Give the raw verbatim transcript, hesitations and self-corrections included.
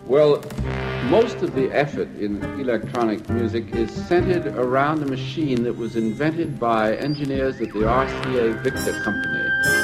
Well, most of the effort in electronic music is centered around a machine that was invented by engineers at the R C A Victor Company.